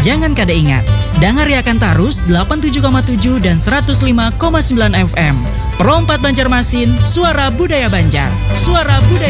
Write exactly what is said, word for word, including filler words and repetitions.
jangan kada ingat. Dangariakan tarus delapan puluh tujuh koma tujuh dan seratus lima koma sembilan F M. Perompat Banjarmasin, suara budaya Banjar. Suara budaya